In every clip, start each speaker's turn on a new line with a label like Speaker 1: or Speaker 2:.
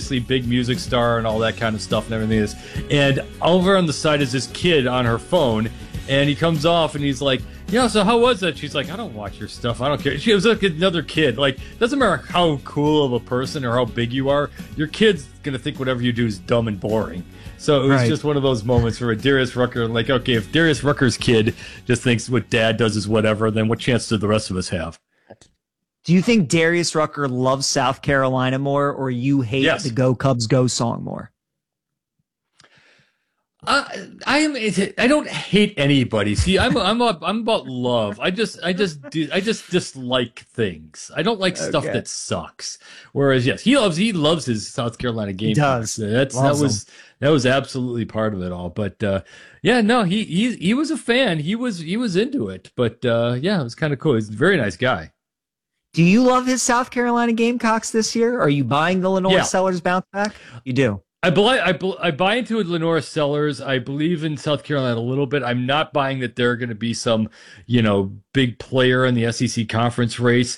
Speaker 1: obviously big music star and all that kind of stuff and everything is. And over on the side is this kid on her phone, and he comes off and he's like, yeah, so how was that? She's like, I don't watch your stuff. I don't care. She was like another kid. Like, doesn't matter how cool of a person or how big you are, your kid's going to think whatever you do is dumb and boring. So it was just one of those moments where Darius Rucker, like, okay, if Darius Rucker's kid just thinks what dad does is whatever, then what chance do the rest of us have?
Speaker 2: Do you think Darius Rucker loves South Carolina more, or you hate the Go Cubs Go song more?
Speaker 1: I don't hate anybody. See, I'm about love. I just dislike things. I don't like stuff that sucks. Whereas, yes, he loves his South Carolina game. He
Speaker 2: does.
Speaker 1: That was absolutely part of it all. But yeah, no, he was a fan. He was into it. But yeah, it was kind of cool. He's a very nice guy.
Speaker 2: Do you love his South Carolina Gamecocks this year? Are you buying the Lenore Sellers bounce back? You do.
Speaker 1: I buy into Lenore Sellers. I believe in South Carolina a little bit. I'm not buying that they're going to be some, big player in the SEC conference race.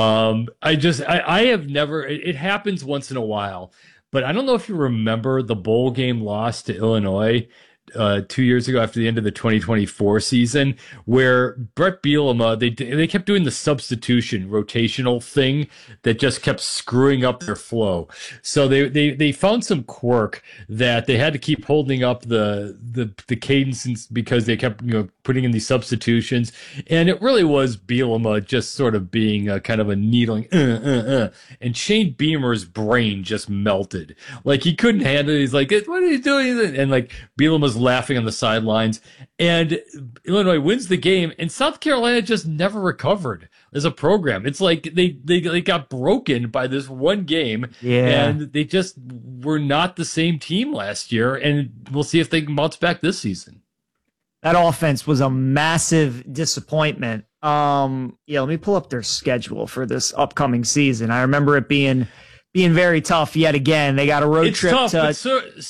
Speaker 1: I have never. It happens once in a while, but I don't know if you remember the bowl game loss to Illinois 2 years ago after the end of the 2024 season, where Brett Bielema, they kept doing the substitution rotational thing that just kept screwing up their flow. So they found some quirk that they had to keep holding up the cadence because they kept putting in these substitutions, and it really was Bielema just sort of being kind of a needling and Shane Beamer's brain just melted. Like, he couldn't handle it. He's like, what are you doing? And like, Bielema's laughing on the sidelines, and Illinois wins the game, and South Carolina just never recovered as a program. It's like they got broken by this one game, and they just were not the same team last year, and we'll see if they can bounce back this season.
Speaker 2: That offense was a massive disappointment. Let me pull up their schedule for this upcoming season. I remember it being very tough yet again. They got a road trip.
Speaker 1: Tough,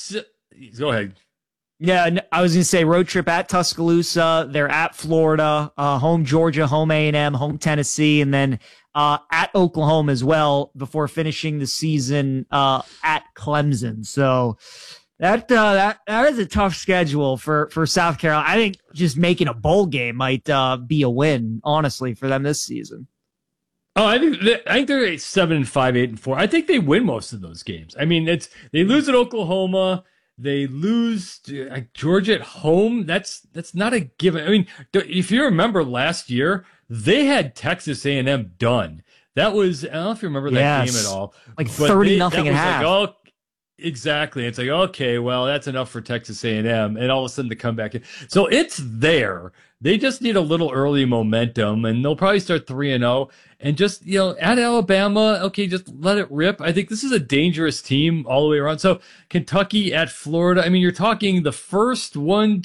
Speaker 1: go ahead.
Speaker 2: Yeah, I was going to say road trip at Tuscaloosa. They're at Florida, home Georgia, home A&M, home Tennessee, and then at Oklahoma as well before finishing the season at Clemson. So that is a tough schedule for South Carolina. I think just making a bowl game might be a win, honestly, for them this season.
Speaker 1: Oh, I think they're 7-5, 8-4. I think they win most of those games. I mean, they lose at Oklahoma. They lose to Georgia at home. That's not a given. I mean, if you remember last year, they had Texas A&M done. That was, I don't know if you remember that game at all.
Speaker 2: Like 30-0 at half.
Speaker 1: Like, exactly. It's like, okay, well, that's enough for Texas A&M, and all of a sudden to come back in. So it's there. They just need a little early momentum, and they'll probably start 3-0. And just, at Alabama, okay, just let it rip. I think this is a dangerous team all the way around. So Kentucky at Florida. I mean, you're talking the first 5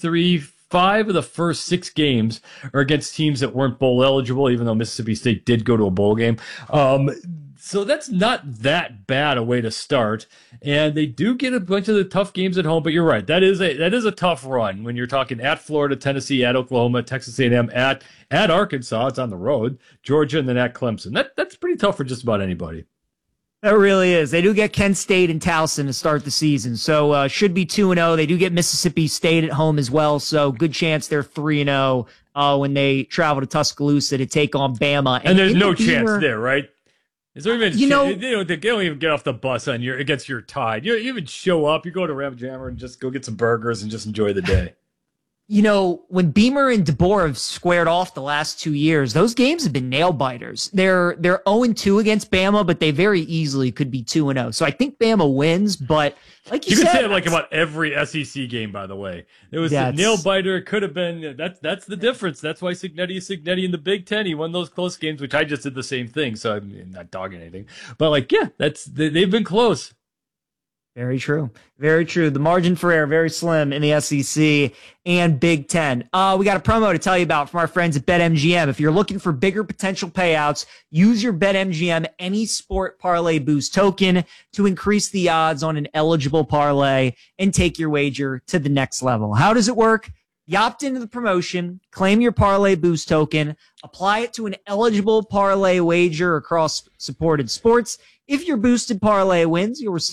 Speaker 1: of the first 6 games are against teams that weren't bowl eligible, even though Mississippi State did go to a bowl game. So that's not that bad a way to start. And they do get a bunch of the tough games at home, but you're right. That is a tough run when you're talking at Florida, Tennessee, at Oklahoma, Texas A&M, at Arkansas. It's on the road, Georgia, and then at Clemson. That's pretty tough for just about anybody.
Speaker 2: That really is. They do get Kent State and Towson to start the season, so should be 2-0. They do get Mississippi State at home as well, so good chance they're 3-0 when they travel to Tuscaloosa to take on Bama.
Speaker 1: And there's no chance there, right? Is there even they don't even get off the bus against your Tide. You even show up. You go to Ram Jammer and just go get some burgers and just enjoy the day.
Speaker 2: When Beamer and DeBoer have squared off the last 2 years, those games have been nail biters. They're 0-2 against Bama, but they very easily could be 2-0. So I think Bama wins, but like you said,
Speaker 1: could say it like about every SEC game. By the way, it was a nail biter. It could have been. That's the difference. That's why Cignetti is Cignetti in the Big Ten. He won those close games, which I just did the same thing. So I'm not dogging anything, but they've been close.
Speaker 2: Very true. Very true. The margin for error, very slim in the SEC and Big Ten. We got a promo to tell you about from our friends at BetMGM. If you're looking for bigger potential payouts, use your BetMGM Any Sport Parlay Boost token to increase the odds on an eligible parlay and take your wager to the next level. How does it work? You opt into the promotion, claim your Parlay Boost token, apply it to an eligible parlay wager across supported sports. If your boosted parlay wins, you'll receive